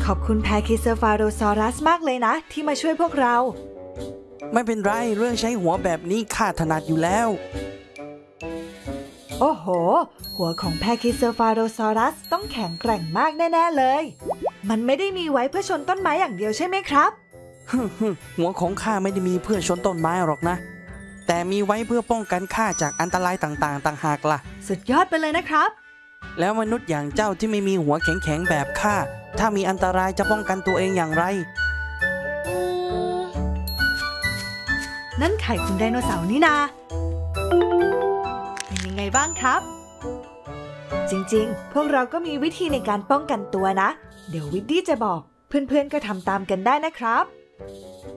ขอบคุณแพคิเซฟาโรซอรัสมากเลยนะที่มาช่วยพวกเราไม่เป็นไรเรื่องใช้หัวแบบนี้ข้าถนัดอยู่แล้วโอ้โหหัวของแพคิเซฟาโรซอรัสต้องแข็งแกร่งมากแน่ๆเลยมันไม่ได้มีไว้เพื่อชนต้นไม้อย่างเดียวใช่ไหมครับหัวของข้าไม่ได้มีเพื่อชนต้นไม้หรอกนะแต่มีไว้เพื่อป้องกันข้าจากอันตรายต่างๆต่างหากล่ะสุดยอดไปเลยนะครับแล้วมนุษย์อย่างเจ้าที่ไม่มีหัวแข็งๆแบบข้าถ้ามีอันตรายจะป้องกันตัวเองอย่างไรนั่นไข่คุณไดโนเสาร์นี่นาเป็นยังไงบ้างครับจริงๆพวกเราก็มีวิธีในการป้องกันตัวนะเดี๋ยววิดดี้จะบอกเพื่อนๆก็ทำตามกันได้นะครับ